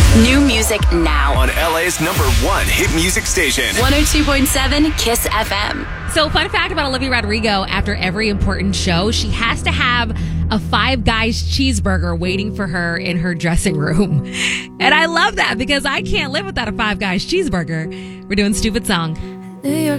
New music now on LA's #1 hit music station. 102.7 Kiss FM. So, fun fact about Olivia Rodrigo, after every important show, she has to have a Five Guys cheeseburger waiting for her in her dressing room. And I love that because I can't live without a Five Guys cheeseburger. We're doing Stupid Song. New York